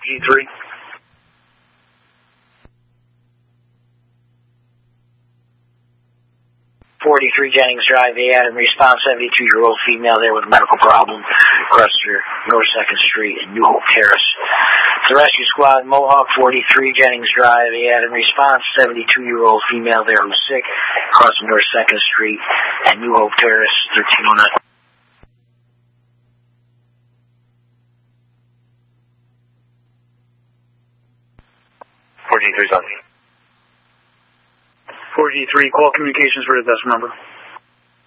4G3. 43 Jennings Drive, they had in response 72-year-old female there with a medical problem across North 2nd Street in New Hope Terrace. The rescue squad, Mohawk 43 Jennings Drive, they had in response 72-year-old female there who's sick across North 2nd Street and New Hope Terrace, 1309. 4G3's on me. 4G3, call communications for the desk number.